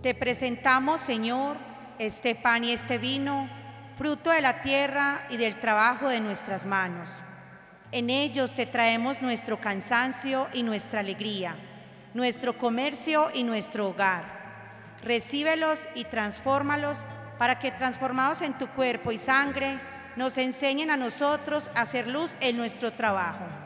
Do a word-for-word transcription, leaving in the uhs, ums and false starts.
Te presentamos, Señor, este pan y este vino, fruto de la tierra y del trabajo de nuestras manos. En ellos te traemos nuestro cansancio y nuestra alegría, nuestro comercio y nuestro hogar. Recíbelos y transfórmalos para que, transformados en tu cuerpo y sangre, nos enseñen a nosotros a hacer luz en nuestro trabajo.